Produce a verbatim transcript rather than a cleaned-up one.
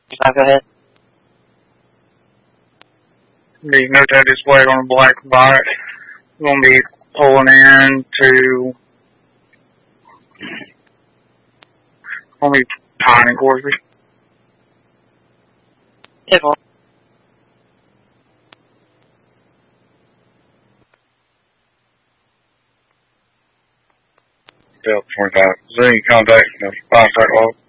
Now go ahead. The no-toe display on a black bike. We're going to be pulling in to going to be Pine and Gorsby. Pickle. Delta twenty-five. Is there any contact in the fire track log?